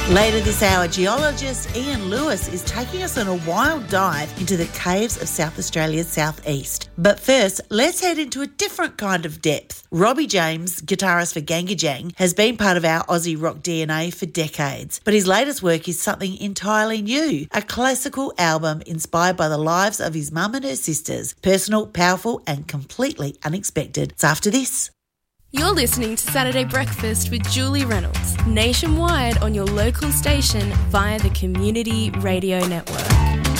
Later this hour, geologist Ian Lewis is taking us on a wild dive into the caves of South Australia's southeast. But first, let's head into a different kind of depth. Robbie James, guitarist for Gangajang, has been part of our Aussie rock DNA for decades. But his latest work is something entirely new, a classical album inspired by the lives of his mum and her sisters. Personal, powerful and completely unexpected. It's after this. You're listening to Saturday Breakfast with Julie Reynolds, nationwide on your local station via the Community Radio Network.